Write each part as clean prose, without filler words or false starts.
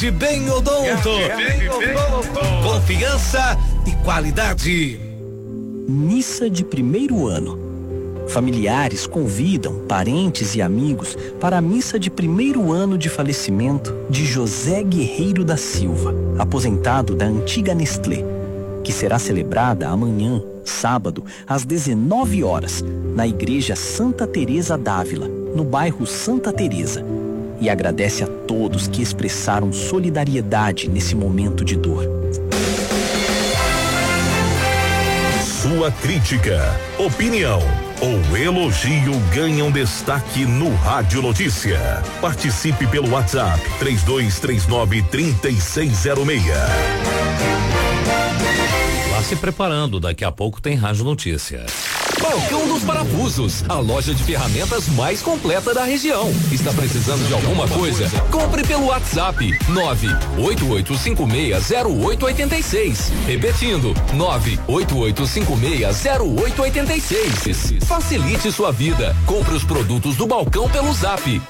De Bem Odonto. Confiança e qualidade. Missa de primeiro ano. Familiares convidam parentes e amigos para a missa de primeiro ano de falecimento de José Guerreiro da Silva, aposentado da antiga Nestlé, que será celebrada amanhã, sábado, às 19 horas, na Igreja Santa Teresa d'Ávila, no bairro Santa Teresa, e agradece a todos que expressaram solidariedade nesse momento de dor. Sua crítica, opinião ou elogio ganham destaque no Rádio Notícia. Participe pelo WhatsApp 3239-3606. Vá se preparando, daqui a pouco tem Rádio Notícia. Balcão dos Parafusos, a loja de ferramentas mais completa da região. Está precisando de alguma coisa? Compre pelo WhatsApp 988560886. Repetindo, 988560886. Facilite sua vida. Compre os produtos do balcão pelo Zap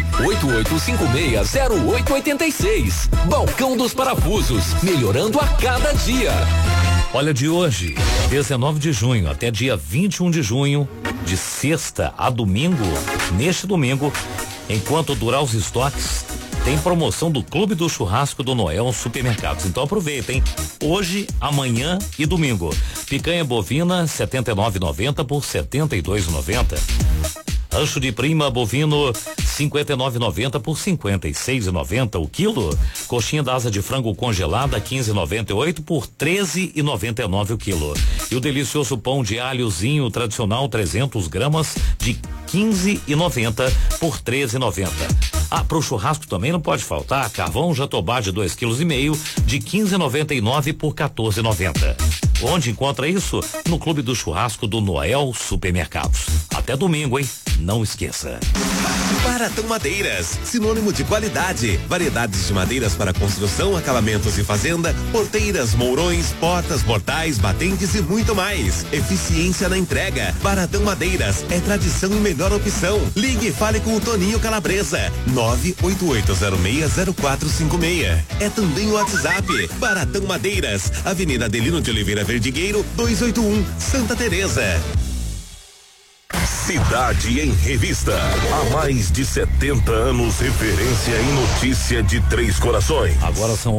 988560886. Balcão dos Parafusos, melhorando a cada dia. Olha, de hoje, 19 de junho até dia 21 de junho, de sexta a domingo, neste domingo, enquanto durar os estoques, tem promoção do Clube do Churrasco do Noel Supermercados. Então aproveitem, hoje, amanhã e domingo. Picanha bovina 79,90 por 72,90. Ancho de prima bovino 59,90 por 56,90 o quilo. Coxinha da asa de frango congelada 15,98 por 13,99 o quilo. E o delicioso pão de alhozinho tradicional 300 gramas de 15,90 por 13,90. Ah, pro churrasco também não pode faltar carvão jatobá de 2,5 kg de 15,99 por 14,90. Onde encontra isso? No Clube do Churrasco do Noel Supermercados. Até domingo, hein? Não esqueça. Baratão Madeiras, sinônimo de qualidade. Variedades de madeiras para construção, acabamentos e fazenda, porteiras, mourões, portas, portais, batentes e muito mais. Eficiência na entrega. Baratão Madeiras é tradição e melhor opção. Ligue e fale com o Toninho Calabresa. 988060456. É também o WhatsApp. Baratão Madeiras, Avenida Adelino de Oliveira Verdigueiro, 281, Santa Teresa. Cidade em Revista. Há mais de 70 anos, referência em notícia de Três Corações. Agora são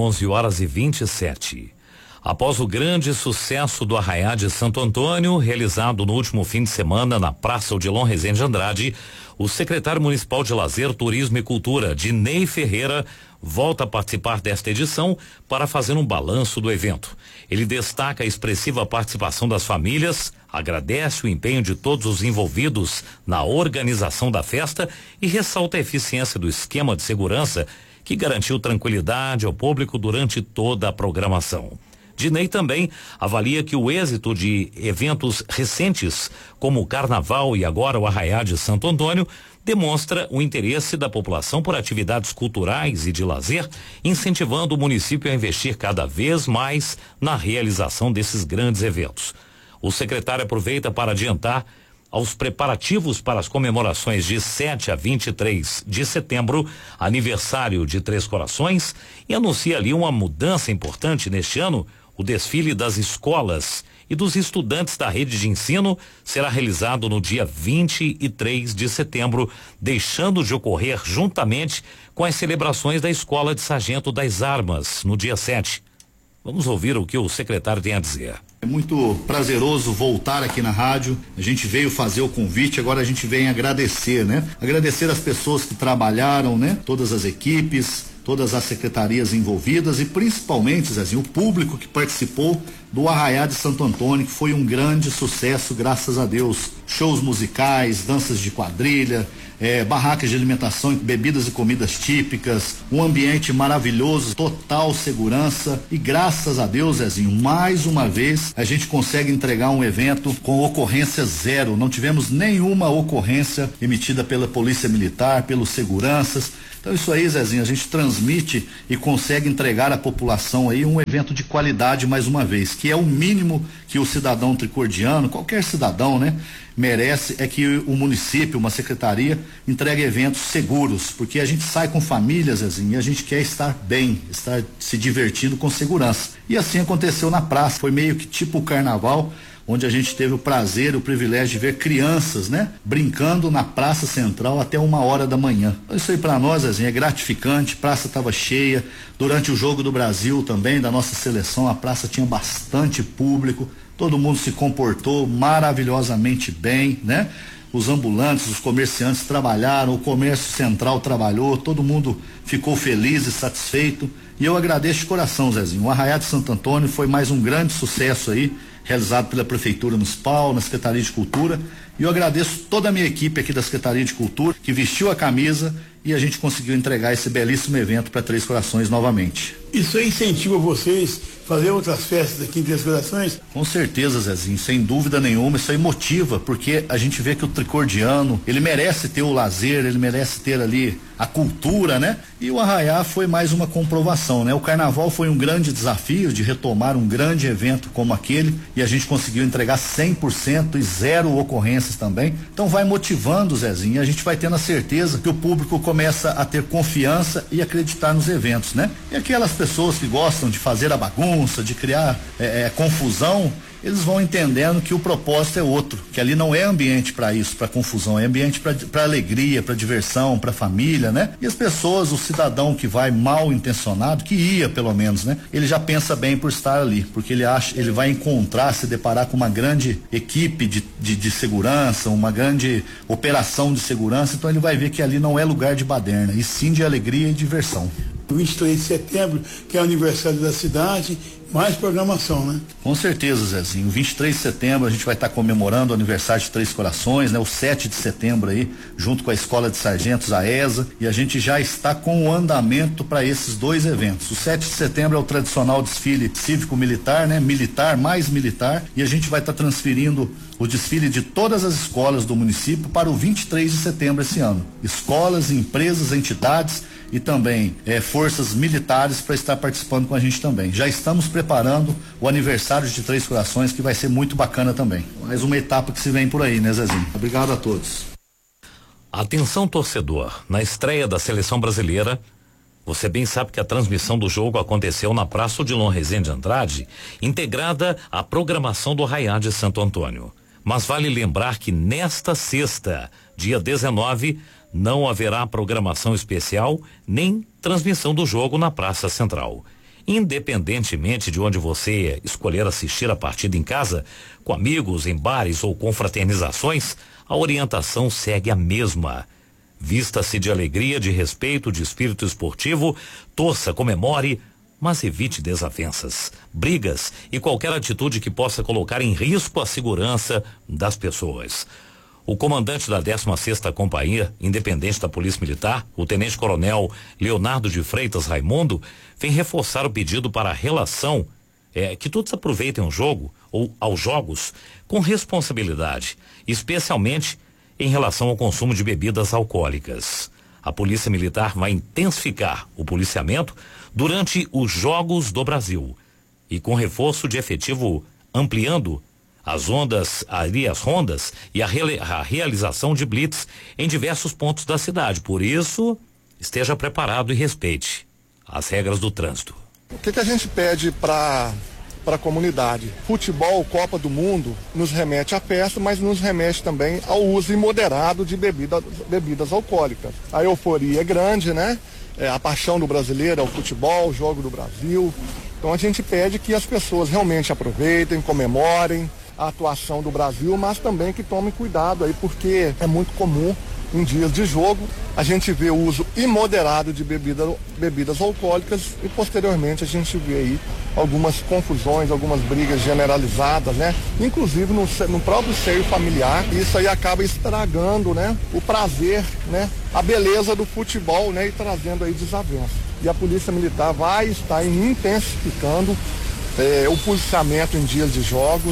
11h27. Após o grande sucesso do Arraiá de Santo Antônio, realizado no último fim de semana na Praça Odilon Rezende Andrade, o secretário municipal de Lazer, Turismo e Cultura, Dinei Ferreira, volta a participar desta edição para fazer um balanço do evento. Ele destaca a expressiva participação das famílias, agradece o empenho de todos os envolvidos na organização da festa e ressalta a eficiência do esquema de segurança que garantiu tranquilidade ao público durante toda a programação. Dinei também avalia que o êxito de eventos recentes, como o Carnaval e agora o Arraiá de Santo Antônio, demonstra o interesse da população por atividades culturais e de lazer, incentivando o município a investir cada vez mais na realização desses grandes eventos. O secretário aproveita para adiantar aos preparativos para as comemorações de 7 a 23 de setembro, aniversário de Três Corações, e anuncia ali uma mudança importante neste ano. O desfile das escolas e dos estudantes da rede de ensino será realizado no dia 23 de setembro, deixando de ocorrer juntamente com as celebrações da Escola de Sargento das Armas, no dia 7. Vamos ouvir o que o secretário tem a dizer. É muito prazeroso voltar aqui na rádio. A gente veio fazer o convite, agora a gente vem agradecer, né? Agradecer as pessoas que trabalharam, né? Todas as equipes, todas as secretarias envolvidas e principalmente, Zezinho, o público que participou do Arraiá de Santo Antônio, que foi um grande sucesso, graças a Deus. Shows musicais, danças de quadrilha, barracas de alimentação, bebidas e comidas típicas, um ambiente maravilhoso, total segurança e graças a Deus, Zezinho, mais uma vez a gente consegue entregar um evento com ocorrência zero. Não tivemos nenhuma ocorrência emitida pela Polícia Militar, pelos seguranças. Então isso aí, Zezinho, a gente transmite e consegue entregar à população aí um evento de qualidade mais uma vez, que é o mínimo que o cidadão tricordiano, qualquer cidadão, né, merece é que o município, uma secretaria, entregue eventos seguros, porque a gente sai com famílias, Zezinho, e a gente quer estar bem, estar se divertindo com segurança. E assim aconteceu na praça, foi meio que tipo o carnaval, onde a gente teve o prazer, o privilégio de ver crianças, né, brincando na Praça Central até 1h da manhã. Isso aí para nós, Zezinho, é gratificante. Praça estava cheia. Durante o Jogo do Brasil também, da nossa seleção, a praça tinha bastante público. Todo mundo se comportou maravilhosamente bem, né? Os ambulantes, os comerciantes trabalharam, o comércio central trabalhou, todo mundo ficou feliz e satisfeito. E eu agradeço de coração, Zezinho. O Arraiá de Santo Antônio foi mais um grande sucesso aí, realizado pela Prefeitura Municipal, na Secretaria de Cultura, e eu agradeço toda a minha equipe aqui da Secretaria de Cultura, que vestiu a camisa e a gente conseguiu entregar esse belíssimo evento para Três Corações novamente. Isso aí incentiva vocês a fazer outras festas aqui em Três Corações? Com certeza, Zezinho, sem dúvida nenhuma, isso aí motiva, porque a gente vê que o tricordiano, ele merece ter o lazer, ele merece ter ali a cultura, né? E o Arraiá foi mais uma comprovação, né? O carnaval foi um grande desafio de retomar um grande evento como aquele, e a gente conseguiu entregar 100% e 0 ocorrências também. Então vai motivando, Zezinho, e a gente vai tendo a certeza que o público começa a ter confiança e acreditar nos eventos, né? E aquelas pessoas que gostam de fazer a bagunça, de criar confusão, eles vão entendendo que o propósito é outro, que ali não é ambiente para isso, para confusão, é ambiente para alegria, para diversão, para família, né? E as pessoas, o cidadão que vai mal intencionado, que ia pelo menos, né? Ele já pensa bem por estar ali, porque ele vai encontrar, se deparar com uma grande equipe de segurança, uma grande operação de segurança, então ele vai ver que ali não é lugar de baderna, e sim de alegria e diversão. 23 de setembro, que é o aniversário da cidade, mais programação, né? Com certeza, Zezinho. 23 de setembro a gente vai estar comemorando o aniversário de Três Corações, né? O 7 de setembro aí, junto com a Escola de Sargentos, a ESA, e a gente já está com o andamento para esses dois eventos. O 7 de setembro é o tradicional desfile cívico-militar, né? Militar, mais militar, e a gente vai estar transferindo o desfile de todas as escolas do município para o 23 de setembro esse ano. Escolas, empresas, entidades e também forças militares para estar participando com a gente também. Já estamos preparando o aniversário de Três Corações, que vai ser muito bacana também. Mais uma etapa que se vem por aí, né, Zezinho? Obrigado a todos. Atenção, torcedor, na estreia da seleção brasileira, você bem sabe que a transmissão do jogo aconteceu na Praça Odilon Rezende Andrade, integrada à programação do Arraiá de Santo Antônio. Mas vale lembrar que nesta sexta, dia 19, não haverá programação especial nem transmissão do jogo na Praça Central. Independentemente de onde você escolher assistir a partida em casa, com amigos, em bares ou confraternizações, a orientação segue a mesma. Vista-se de alegria, de respeito, de espírito esportivo, torça, comemore, mas evite desavenças, brigas e qualquer atitude que possa colocar em risco a segurança das pessoas. O comandante da 16ª Companhia Independente da Polícia Militar, o Tenente-Coronel Leonardo de Freitas Raimundo, vem reforçar o pedido para a relação, que todos aproveitem o jogo ou aos jogos com responsabilidade, especialmente em relação ao consumo de bebidas alcoólicas. A Polícia Militar vai intensificar o policiamento durante os Jogos do Brasil e com reforço de efetivo ampliando as rondas e a realização de blitz em diversos pontos da cidade. Por isso, esteja preparado e respeite as regras do trânsito. O que a gente pede para a comunidade? Futebol, Copa do Mundo, nos remete à festa, mas nos remete também ao uso imoderado de bebidas alcoólicas. A euforia é grande, né? A paixão do brasileiro é o futebol, o jogo do Brasil. Então a gente pede que as pessoas realmente aproveitem, comemorem a atuação do Brasil, mas também que tomem cuidado aí, porque é muito comum em dias de jogo a gente vê o uso imoderado de bebidas alcoólicas e posteriormente a gente vê aí algumas confusões, algumas brigas generalizadas, né? Inclusive no próprio seio familiar. Isso aí acaba estragando, né? O prazer, né? A beleza do futebol, né? E trazendo aí desavenças. E a Polícia Militar vai estar intensificando o policiamento em dias de jogos.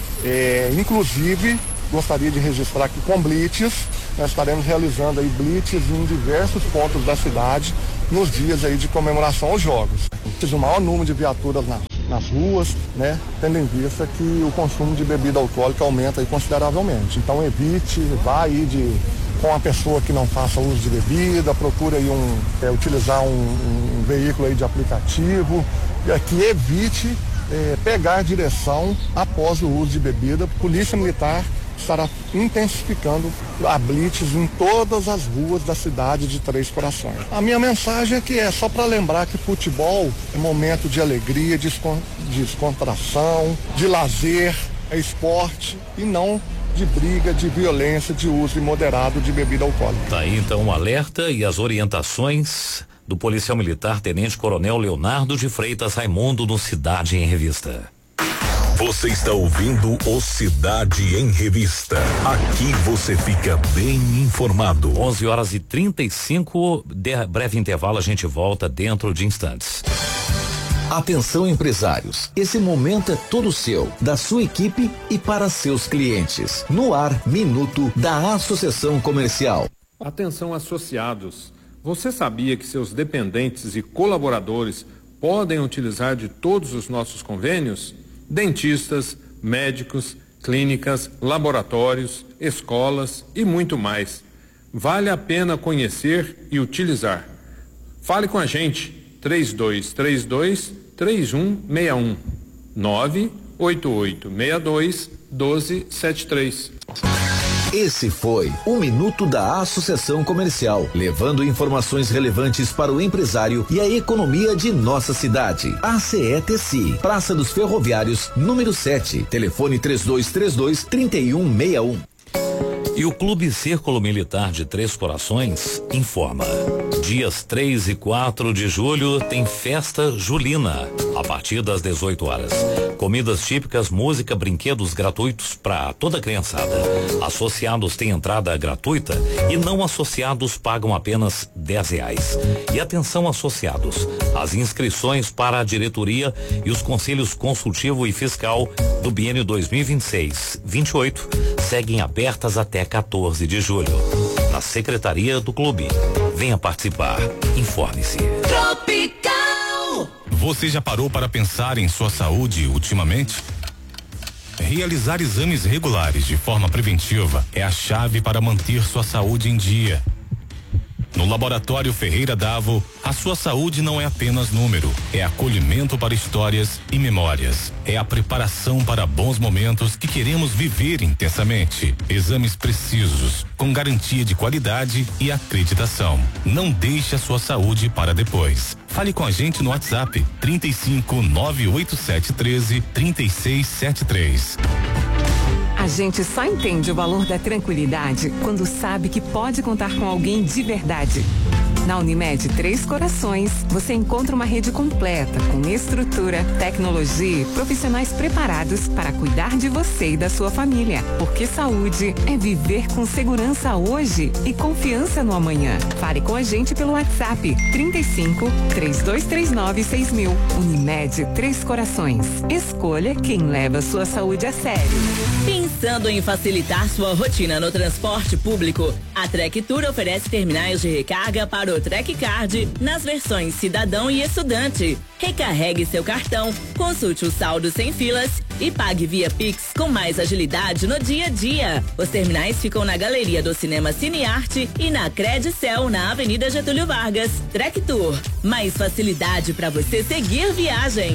Inclusive, gostaria de registrar que com blitz, nós estaremos realizando aí blitz em diversos pontos da cidade nos dias aí de comemoração aos jogos. O maior número de viaturas na nas ruas, né? Tendo em vista que o consumo de bebida alcoólica aumenta aí consideravelmente. Então evite, vá aí com uma pessoa que não faça uso de bebida, procure aí utilizar um veículo aí de aplicativo, que evite pegar direção após o uso de bebida. Polícia Militar estará intensificando a blitz em todas as ruas da cidade de Três Corações. A minha mensagem é que é só para lembrar que futebol é momento de alegria, de descontração, de lazer, é esporte e não de briga, de violência, de uso imoderado de bebida alcoólica. Tá aí então o alerta e as orientações do policial militar Tenente Coronel Leonardo de Freitas Raimundo no Cidade em Revista. Você está ouvindo o Cidade em Revista. Aqui você fica bem informado. 11h35, breve intervalo, a gente volta dentro de instantes. Atenção empresários, esse momento é todo seu, da sua equipe e para seus clientes. No ar, Minuto da Associação Comercial. Atenção associados, você sabia que seus dependentes e colaboradores podem utilizar de todos os nossos convênios? Dentistas, médicos, clínicas, laboratórios, escolas e muito mais. Vale a pena conhecer e utilizar. Fale com a gente, 3232-3161, 98862-1273. Esse foi o Minuto da Associação Comercial, levando informações relevantes para o empresário e a economia de nossa cidade. ACETC, Praça dos Ferroviários, número 7, telefone 3232-3161. E o Clube Círculo Militar de Três Corações informa: dias 3 e 4 de julho tem festa julina, a partir das 18 horas. Comidas típicas, música, brinquedos gratuitos para toda a criançada. Associados têm entrada gratuita e não associados pagam apenas R$10. E atenção associados, as inscrições para a diretoria e os conselhos consultivo e fiscal do biênio 2026-28 seguem abertas até 14 de julho. Na secretaria do clube. Venha participar. Informe-se. Tropical. Você já parou para pensar em sua saúde ultimamente? Realizar exames regulares de forma preventiva é a chave para manter sua saúde em dia. No Laboratório Ferreira Davo, a sua saúde não é apenas número, é acolhimento para histórias e memórias. É a preparação para bons momentos que queremos viver intensamente. Exames precisos, com garantia de qualidade e acreditação. Não deixe a sua saúde para depois. Fale com a gente no WhatsApp 35 987 13 3673. A gente só entende o valor da tranquilidade quando sabe que pode contar com alguém de verdade. Na Unimed Três Corações, você encontra uma rede completa com estrutura, tecnologia e profissionais preparados para cuidar de você e da sua família. Porque saúde é viver com segurança hoje e confiança no amanhã. Fale com a gente pelo WhatsApp 35 3239 6000. Unimed Três Corações. Escolha quem leva sua saúde a sério. Pensando em facilitar sua rotina no transporte público, a Trek Tour oferece terminais de recarga para o Trek Card nas versões cidadão e estudante. Recarregue seu cartão, consulte o saldo sem filas e pague via Pix com mais agilidade no dia a dia. Os terminais ficam na Galeria do Cinema Cinearte e na Credicel, na Avenida Getúlio Vargas. Trek Tour, mais facilidade para você seguir viagem.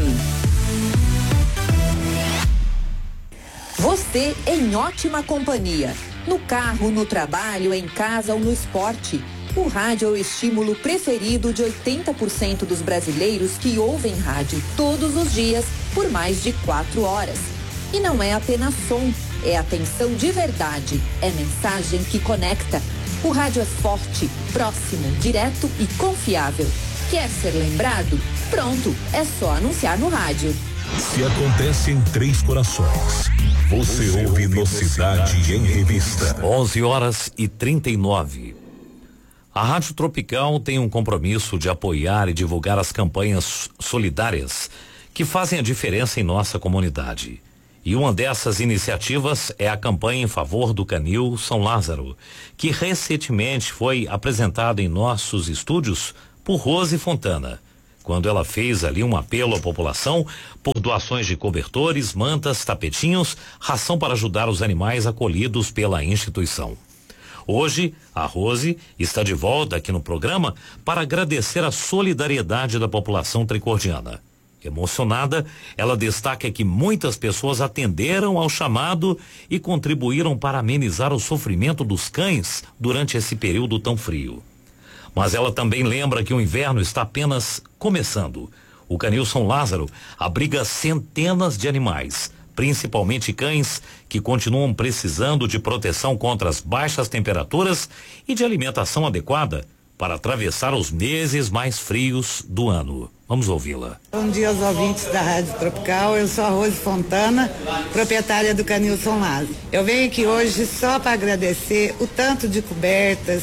Você em ótima companhia. No carro, no trabalho, em casa ou no esporte. O rádio é o estímulo preferido de 80% dos brasileiros que ouvem rádio todos os dias por mais de 4 horas. E não é apenas som, é atenção de verdade, é mensagem que conecta. O rádio é forte, próximo, direto e confiável. Quer ser lembrado? Pronto, é só anunciar no rádio. Se acontece em Três Corações, você ouve no Cidade em Revista. 11h39. A Rádio Tropical tem um compromisso de apoiar e divulgar as campanhas solidárias que fazem a diferença em nossa comunidade. E uma dessas iniciativas é a campanha em favor do Canil São Lázaro, que recentemente foi apresentada em nossos estúdios por Rose Fontana. quando ela fez ali um apelo à população por doações de cobertores, mantas, tapetinhos, ração para ajudar os animais acolhidos pela instituição. Hoje, a Rose está de volta aqui no programa para agradecer a solidariedade da população tricordiana. Emocionada, ela destaca que muitas pessoas atenderam ao chamado e contribuíram para amenizar o sofrimento dos cães durante esse período tão frio. Mas ela também lembra que o inverno está apenas começando. O Canil São Lázaro abriga centenas de animais, principalmente cães, que continuam precisando de proteção contra as baixas temperaturas e de alimentação adequada para atravessar os meses mais frios do ano. Vamos ouvi-la. Bom dia aos ouvintes da Rádio Tropical. Eu sou a Rose Fontana, proprietária do Canil São Lázaro. Eu venho aqui hoje só para agradecer o tanto de cobertas,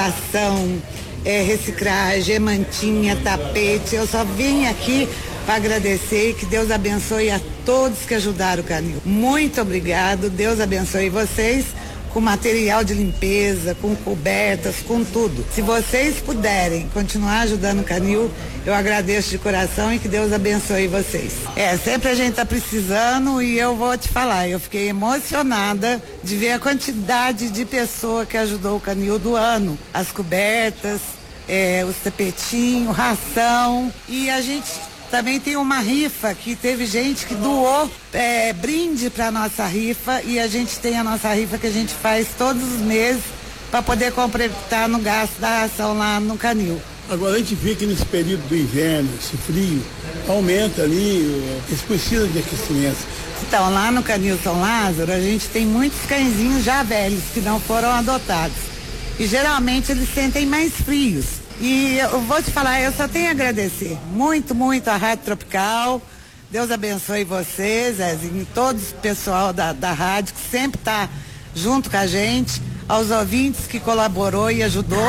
ração, reciclagem, mantinha, tapete. Eu só vim aqui para agradecer e que Deus abençoe a todos que ajudaram o Canil. Muito obrigado, Deus abençoe vocês com material de limpeza, com cobertas, com tudo. Se vocês puderem continuar ajudando o Canil, eu agradeço de coração e que Deus abençoe vocês. Sempre a gente tá precisando e eu vou te falar, eu fiquei emocionada de ver a quantidade de pessoa que ajudou o Canil do ano. As cobertas, os tapetinhos, ração, e a gente também tem uma rifa que teve gente que doou brinde para nossa rifa, e a gente tem a nossa rifa que a gente faz todos os meses para poder completar no gasto da ração lá no Canil. Agora a gente vê que nesse período do inverno, esse frio, aumenta ali, eles precisam de aquecimento. Então, lá no Canil São Lázaro, a gente tem muitos cãezinhos já velhos que não foram adotados. E geralmente eles sentem mais frios. E eu vou te falar, eu só tenho a agradecer muito, muito a Rádio Tropical. Deus abençoe vocês, Zezinho, todo o pessoal da rádio que sempre está junto com a gente, aos ouvintes que colaborou e ajudou,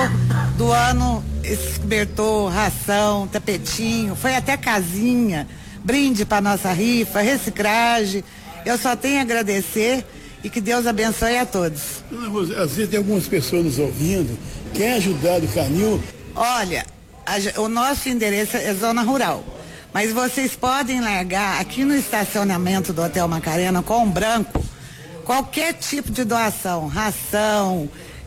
doando esse cobertor, ração, tapetinho, foi até casinha, brinde para nossa rifa, reciclagem. Eu só tenho a agradecer e que Deus abençoe a todos. Às vezes tem algumas pessoas nos ouvindo, quer ajudar o Canil. Olha, o nosso endereço é zona rural, mas vocês podem largar aqui no estacionamento do Hotel Macarena com branco qualquer tipo de doação, ração,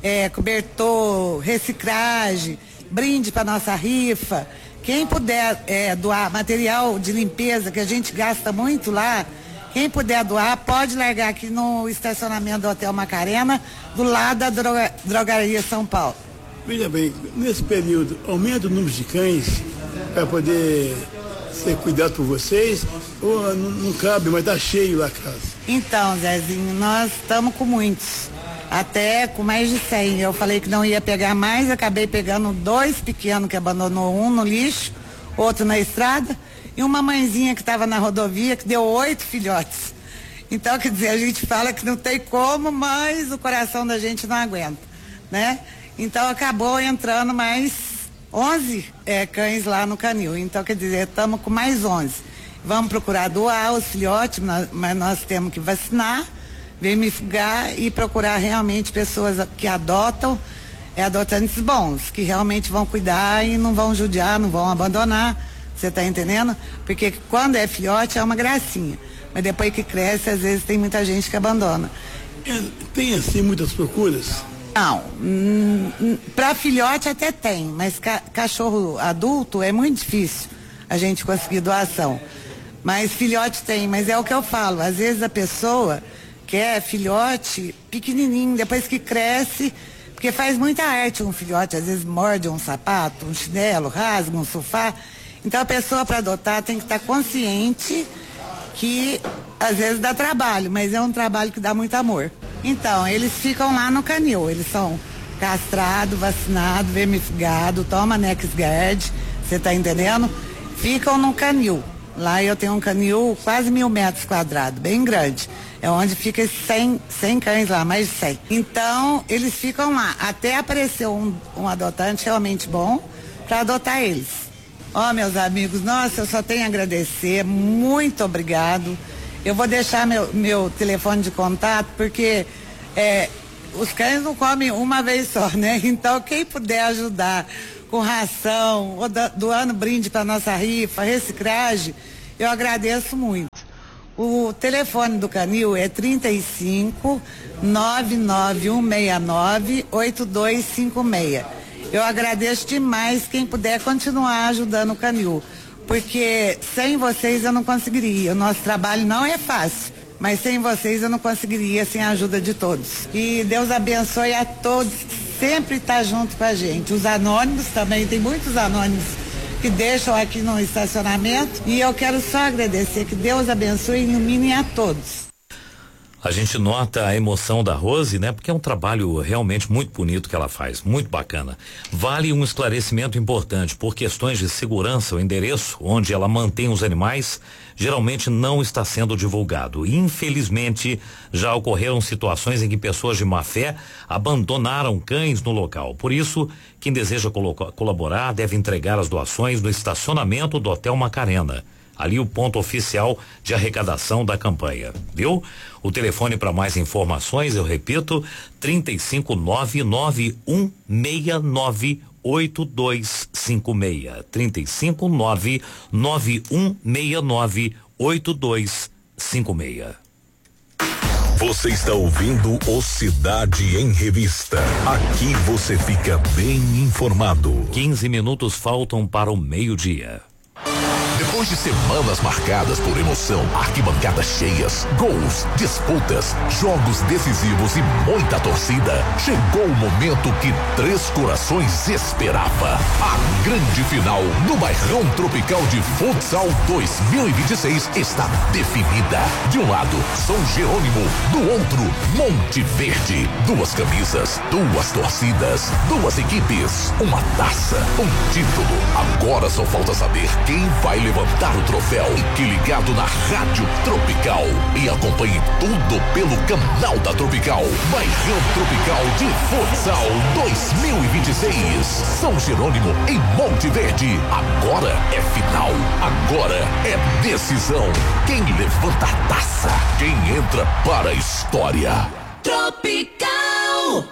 cobertor, reciclagem, brinde para nossa rifa. Quem puder doar material de limpeza, que a gente gasta muito lá, quem puder doar, pode largar aqui no estacionamento do Hotel Macarena, do lado da Drogaria São Paulo. Veja bem, nesse período, aumenta o número de cães para poder ser cuidado por vocês, ou não cabe, mas tá cheio lá a casa? Então, Zezinho, nós estamos com muitos, até com mais de 100. Eu falei que não ia pegar mais, acabei pegando 2 pequenos que abandonou, um no lixo, outro na estrada, e uma mãezinha que estava na rodovia que deu 8 filhotes. Então, quer dizer, a gente fala que não tem como, mas o coração da gente não aguenta, né? Então acabou entrando mais 11 cães lá no Canil. Então, quer dizer, estamos com mais 11. Vamos procurar doar os filhotes, mas nós temos que vacinar, vermifugar e procurar realmente pessoas que adotam, adotantes bons, que realmente vão cuidar e não vão judiar, não vão abandonar. Você está entendendo? Porque quando é filhote é uma gracinha, mas depois que cresce, às vezes tem muita gente que abandona. Tem assim muitas procuras? Não, para filhote até tem, mas cachorro adulto é muito difícil a gente conseguir doação. Mas filhote tem, mas é o que eu falo, às vezes a pessoa quer filhote pequenininho, depois que cresce, porque faz muita arte um filhote, às vezes morde um sapato, um chinelo, rasga um sofá. Então a pessoa para adotar tem que estar consciente que às vezes dá trabalho, mas é um trabalho que dá muito amor. Então, eles ficam lá no Canil, eles são castrados, vacinados, vermifugados, toma NexGard, você tá entendendo? Ficam no Canil. Lá eu tenho um Canil quase 1.000 metros quadrados, bem grande. É onde fica esses 100 cães lá, mais de 100. Então, eles ficam lá, até aparecer um adotante realmente bom para adotar eles. Meus amigos, nossa, eu só tenho a agradecer, muito obrigado. Eu vou deixar meu telefone de contato, porque os cães não comem uma vez só, né? Então, quem puder ajudar com ração, ou doando brinde para nossa rifa, reciclagem, eu agradeço muito. O telefone do Canil é 35 99169 8256. Eu agradeço demais quem puder continuar ajudando o Canil, porque sem vocês eu não conseguiria. O nosso trabalho não é fácil, mas sem vocês eu não conseguiria, sem a ajuda de todos. E Deus abençoe a todos, sempre está junto com a gente. Os anônimos também, tem muitos anônimos que deixam aqui no estacionamento, e eu quero só agradecer, que Deus abençoe e ilumine a todos. A gente nota a emoção da Rose, né? Porque é um trabalho realmente muito bonito que ela faz, muito bacana. Vale um esclarecimento importante: por questões de segurança, o endereço onde ela mantém os animais geralmente não está sendo divulgado. Infelizmente, já ocorreram situações em que pessoas de má fé abandonaram cães no local. Por isso, quem deseja colaborar deve entregar as doações no estacionamento do Hotel Macarena. Ali o ponto oficial de arrecadação da campanha, viu? O telefone para mais informações, eu repito, 35991698256. 35991698256. Você está ouvindo o Cidade em Revista. Aqui você fica bem informado. 15 minutos faltam para o meio-dia. Depois de semanas marcadas por emoção, arquibancadas cheias, gols, disputas, jogos decisivos e muita torcida, chegou o momento que Três Corações esperava. A grande final no Bairrão Tropical de Futsal 2026 está definida. De um lado, São Jerônimo, do outro, Monte Verde. 2 camisas, 2 torcidas, 2 equipes, uma taça, um título. Agora só falta saber quem vai levantar o troféu. Fique ligado na Rádio Tropical e acompanhe tudo pelo canal da Tropical. Bairrão Tropical de Futsal 2026. São Jerônimo em Monte Verde. Agora é final. Agora é decisão. Quem levanta a taça? Quem entra para a história? Tropical.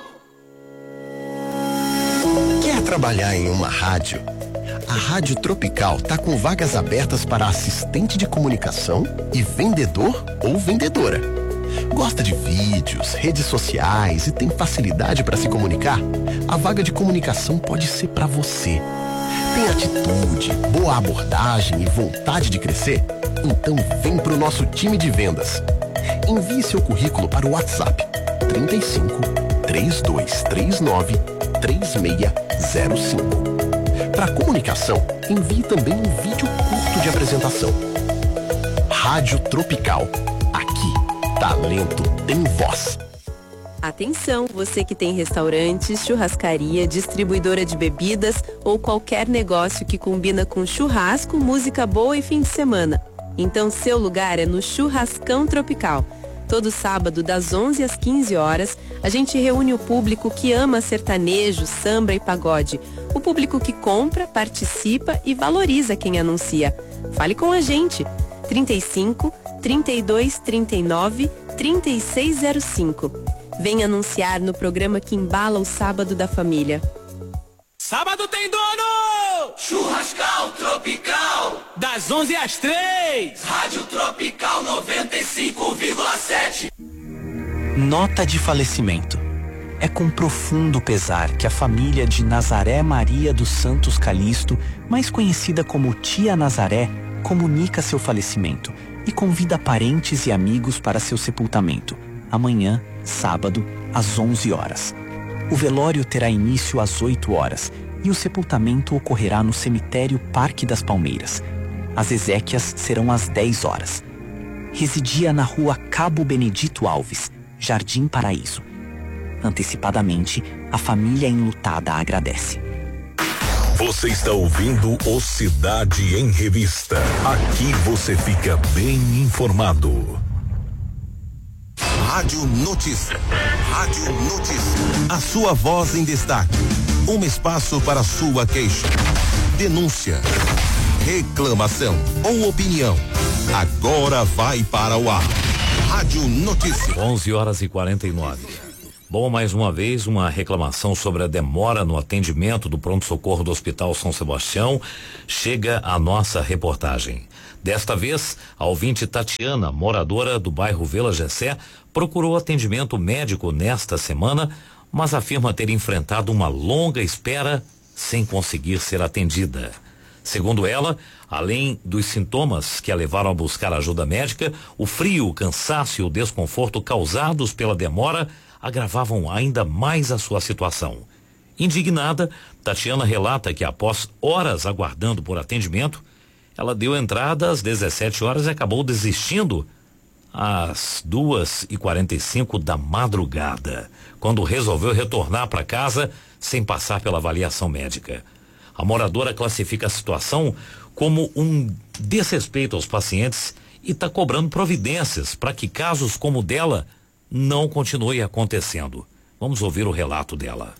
Quer trabalhar em uma rádio? A Rádio Tropical está com vagas abertas para assistente de comunicação e vendedor ou vendedora. Gosta de vídeos, redes sociais e tem facilidade para se comunicar? A vaga de comunicação pode ser para você. Tem atitude, boa abordagem e vontade de crescer? Então vem para o nosso time de vendas. Envie seu currículo para o WhatsApp 35 3239 3605. Para comunicação, envie também um vídeo curto de apresentação. Rádio Tropical. Aqui, talento tem voz. Atenção, você que tem restaurantes, churrascaria, distribuidora de bebidas ou qualquer negócio que combina com churrasco, música boa e fim de semana. Então seu lugar é no Churrascão Tropical. Todo sábado, das 11 às 15 horas, a gente reúne o público que ama sertanejo, samba e pagode. O público que compra, participa e valoriza quem anuncia. Fale com a gente. 35 32 39 3605. Vem anunciar no programa que embala o sábado da família. Sábado tem dono! Churrascal Tropical. Das 11 às 3. Rádio Tropical 95,7. Nota de falecimento. É com profundo pesar que a família de Nazaré Maria dos Santos Calixto, mais conhecida como Tia Nazaré, comunica seu falecimento e convida parentes e amigos para seu sepultamento, amanhã, sábado, às 11 horas. O velório terá início às 8 horas e o sepultamento ocorrerá no cemitério Parque das Palmeiras. As exéquias serão às 10 horas. Residia na rua Cabo Benedito Alves, Jardim Paraíso. Antecipadamente, a família enlutada agradece. Você está ouvindo o Cidade em Revista. Aqui você fica bem informado. Rádio Notícia. Rádio Notícia. A sua voz em destaque. Um espaço para sua queixa, denúncia, reclamação ou opinião. Agora vai para o ar. Rádio Notícia. 11 horas e 49. Bom, mais uma vez, uma reclamação sobre a demora no atendimento do pronto-socorro do Hospital São Sebastião chega à nossa reportagem. Desta vez, a ouvinte Tatiana, moradora do bairro Vila Gessé, procurou atendimento médico nesta semana, mas afirma ter enfrentado uma longa espera sem conseguir ser atendida. Segundo ela, além dos sintomas que a levaram a buscar ajuda médica, o frio, o cansaço e o desconforto causados pela demora agravavam ainda mais a sua situação. Indignada, Tatiana relata que após horas aguardando por atendimento, ela deu entrada às 17 horas e acabou desistindo às 2h45 da madrugada, quando resolveu retornar para casa sem passar pela avaliação médica. A moradora classifica a situação como um desrespeito aos pacientes e está cobrando providências para que casos como o dela não continue acontecendo. Vamos ouvir o relato dela.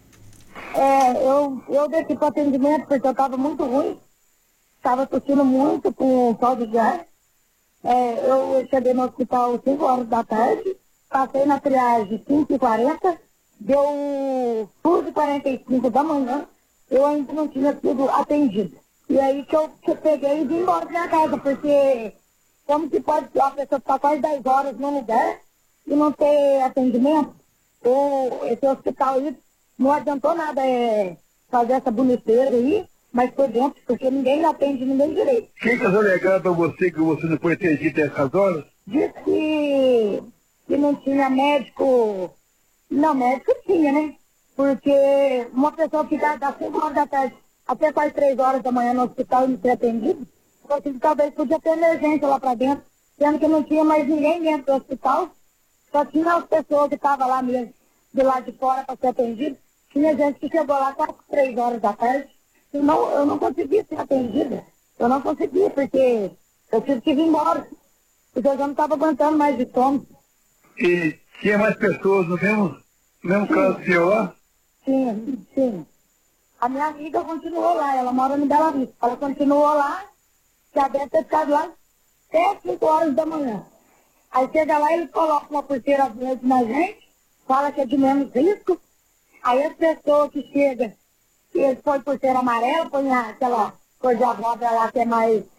Eu desci para atendimento porque eu estava muito ruim, estava tossindo muito com falta de ar. Eu cheguei no hospital 5 horas da tarde, passei na triagem 5h40, deu 2h45 da manhã, eu ainda não tinha sido atendido. E aí que eu peguei e vim embora da minha casa, porque como que pode a pessoa ficar quase 10 horas no lugar e não ter atendimento? Esse hospital aí não adiantou nada fazer essa boniteira aí, mas por dentro, porque ninguém atende ninguém direito. Quem está alegando para você que você não foi atendido essas horas? Diz que não tinha médico. Não, médico tinha, né? Porque uma pessoa ficar das 5 horas da tarde até quase 3 horas da manhã no hospital e não ser atendido, porque talvez podia ter emergência lá para dentro, sendo que não tinha mais ninguém dentro do hospital, só tinha as pessoas que estavam lá mesmo, do lado de fora para ser atendido. Tinha gente que chegou lá quase 3 horas da tarde, eu não consegui ser atendida. Eu não consegui, porque eu tive que vir embora, porque eu já não estava aguentando mais de sono. E tinha mais pessoas no mesmo caso que eu lá? Sim. A minha amiga continuou lá, ela mora no Bela Vista. Ela continuou lá, já deve ter ficado lá até 5 horas da manhã. Aí chega lá, eles colocam uma pulseira verde na gente, fala que é de menos risco. Aí as pessoas que chegam, eles põem pulseira amarela, põem aquela cor de abóbora lá que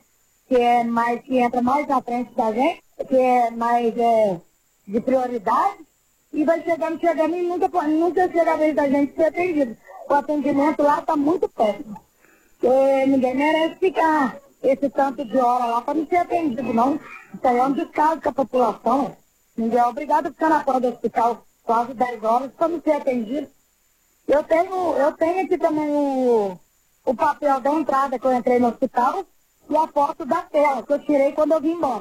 entra mais na frente da gente, que é mais de prioridade, e vai chegando e nunca chega a vez da gente ser atendido. O atendimento lá está muito péssimo. Porque ninguém merece ficar esse tanto de hora lá para não ser atendido, não. Isso aí é um descaso com a população. Ninguém é obrigado a ficar na porta do hospital quase 10 horas para não ser atendido. Eu tenho aqui também o papel da entrada que eu entrei no hospital e a foto da tela que eu tirei quando eu vim embora.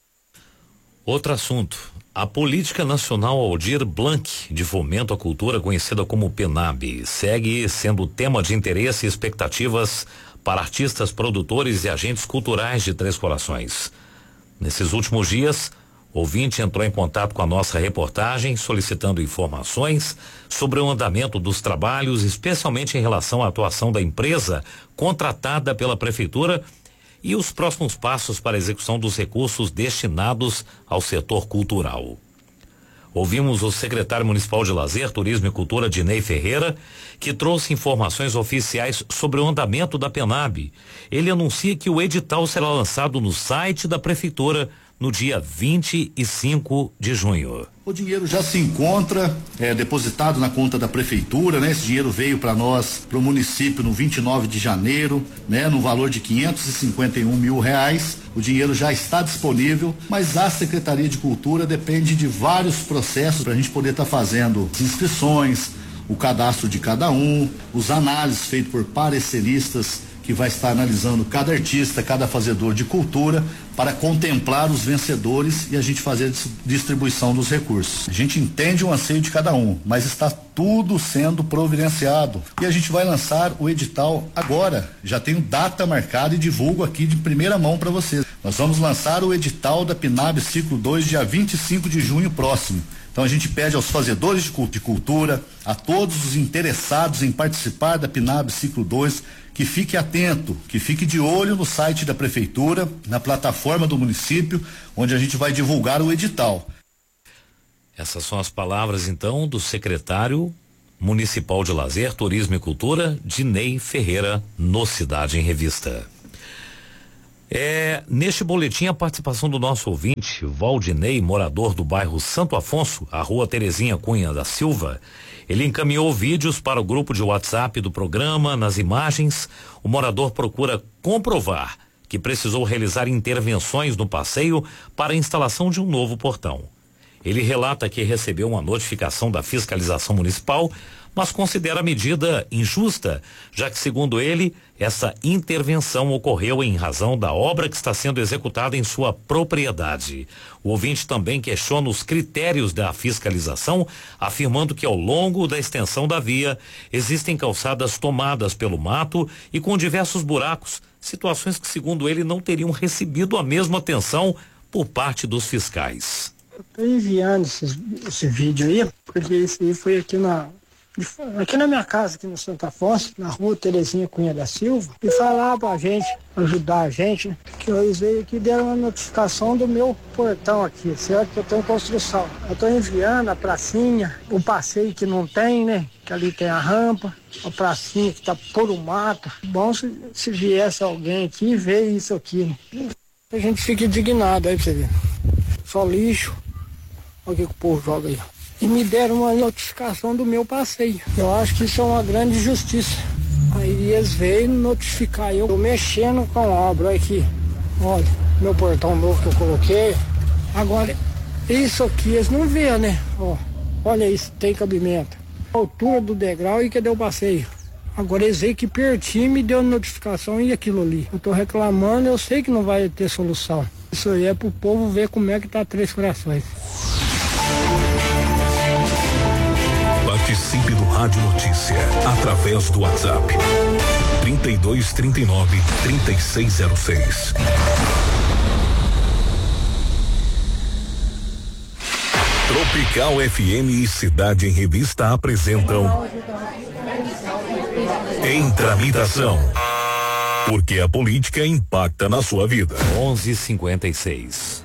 Outro assunto. A Política Nacional Aldir Blanc de Fomento à Cultura, conhecida como PNAB, segue sendo tema de interesse e expectativas para artistas, produtores e agentes culturais de Três Corações. Nesses últimos dias, o ouvinte entrou em contato com a nossa reportagem solicitando informações sobre o andamento dos trabalhos, especialmente em relação à atuação da empresa contratada pela Prefeitura e os próximos passos para a execução dos recursos destinados ao setor cultural. Ouvimos o secretário municipal de Lazer, Turismo e Cultura, Dinei Ferreira, que trouxe informações oficiais sobre o andamento da PNAB. Ele anuncia que o edital será lançado no site da Prefeitura no dia 25 de junho. O dinheiro já se encontra depositado na conta da prefeitura, né? Esse dinheiro veio para nós, para o município, no 29 de janeiro, né? No valor de R$551 mil. O dinheiro já está disponível, mas a Secretaria de Cultura depende de vários processos para a gente poder estar fazendo as inscrições, o cadastro de cada um, os análises feitos por pareceristas que vai estar analisando cada artista, cada fazedor de cultura, para contemplar os vencedores e a gente fazer a distribuição dos recursos. A gente entende o anseio de cada um, mas está tudo sendo providenciado. E a gente vai lançar o edital agora. Já tenho data marcada e divulgo aqui de primeira mão para vocês. Nós vamos lançar o edital da PNAB Ciclo 2 dia 25 de junho próximo. Então a gente pede aos fazedores de cultura, a todos os interessados em participar da PNAB Ciclo 2, que fique atento, que fique de olho no site da prefeitura, na plataforma do município, onde a gente vai divulgar o edital. Essas são as palavras, então, do secretário municipal de Lazer, Turismo e Cultura, Dinei Ferreira, no Cidade em Revista. Neste boletim, a participação do nosso ouvinte, Valdinei, morador do bairro Santo Afonso, a rua Terezinha Cunha da Silva. Ele encaminhou vídeos para o grupo de WhatsApp do programa. Nas imagens, o morador procura comprovar que precisou realizar intervenções no passeio para a instalação de um novo portão. Ele relata que recebeu uma notificação da fiscalização municipal, mas considera a medida injusta, já que, segundo ele, essa intervenção ocorreu em razão da obra que está sendo executada em sua propriedade. O ouvinte também questiona os critérios da fiscalização, afirmando que ao longo da extensão da via existem calçadas tomadas pelo mato e com diversos buracos, situações que, segundo ele, não teriam recebido a mesma atenção por parte dos fiscais. Estou enviando esse vídeo aí, porque esse aí foi aqui na minha casa, aqui no Santo Afonso, na rua Terezinha Cunha da Silva, e falar pra gente, ajudar a gente, que eles veio aqui e deram uma notificação do meu portão aqui, certo? Que eu tenho construção. Eu estou enviando a pracinha, o passeio que não tem, né? Que ali tem a rampa, a pracinha que tá por um mato. Bom se viesse alguém aqui e ver isso aqui, né? A gente fica indignado aí pra você ver. Só lixo. Olha o que o povo joga aí. E me deram uma notificação do meu passeio. Eu acho que isso é uma grande injustiça. Aí eles veio notificar eu mexendo com a obra. Olha aqui. Olha, meu portão novo que eu coloquei. Agora, isso aqui eles não vêem, né? Ó, olha isso, tem cabimento. A altura do degrau e cadê o passeio? Agora eles veio que pertinho me deu notificação e aquilo ali. Eu tô reclamando, eu sei que não vai ter solução. Isso aí é pro povo ver como é que tá Três Corações. Participe do Rádio Notícia através do WhatsApp 3239-3606. Tropical FM e Cidade em Revista apresentam Em Tramitação, porque a política impacta na sua vida. 11:56.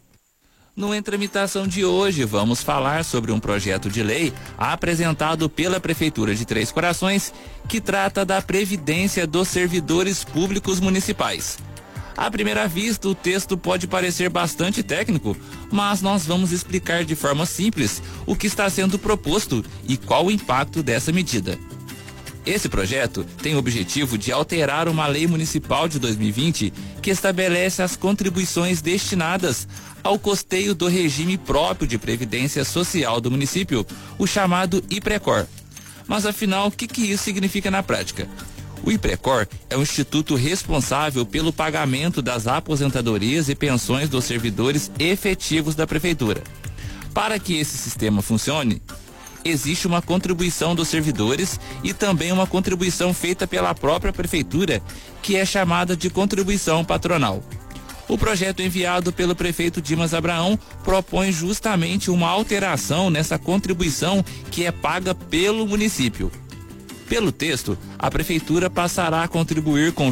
No Em Tramitação de hoje, vamos falar sobre um projeto de lei apresentado pela Prefeitura de Três Corações, que trata da previdência dos servidores públicos municipais. À primeira vista, o texto pode parecer bastante técnico, mas nós vamos explicar de forma simples o que está sendo proposto e qual o impacto dessa medida. Esse projeto tem o objetivo de alterar uma lei municipal de 2020 que estabelece as contribuições destinadas ao custeio do regime próprio de previdência social do município, o chamado IPRECOR. Mas afinal, o que isso significa na prática? O IPRECOR é o instituto responsável pelo pagamento das aposentadorias e pensões dos servidores efetivos da prefeitura. Para que esse sistema funcione, existe uma contribuição dos servidores e também uma contribuição feita pela própria prefeitura, que é chamada de contribuição patronal. O projeto enviado pelo prefeito Dimas Abraão propõe justamente uma alteração nessa contribuição que é paga pelo município. Pelo texto, a prefeitura passará a contribuir com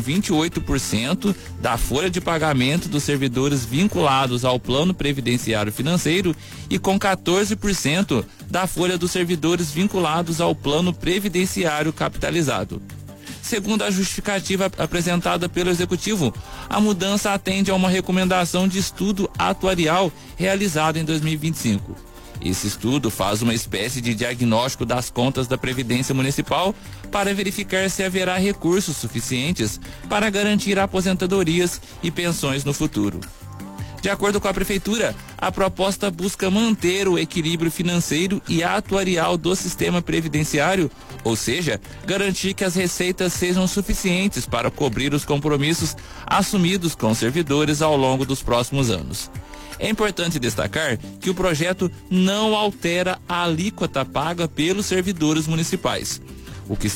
28% da folha de pagamento dos servidores vinculados ao plano previdenciário financeiro e com 14% da folha dos servidores vinculados ao plano previdenciário capitalizado. Segundo a justificativa apresentada pelo Executivo, a mudança atende a uma recomendação de estudo atuarial realizado em 2025. Esse estudo faz uma espécie de diagnóstico das contas da Previdência Municipal para verificar se haverá recursos suficientes para garantir aposentadorias e pensões no futuro. De acordo com a Prefeitura, a proposta busca manter o equilíbrio financeiro e atuarial do sistema previdenciário, ou seja, garantir que as receitas sejam suficientes para cobrir os compromissos assumidos com os servidores ao longo dos próximos anos. É importante destacar que o projeto não altera a alíquota paga pelos servidores municipais. O que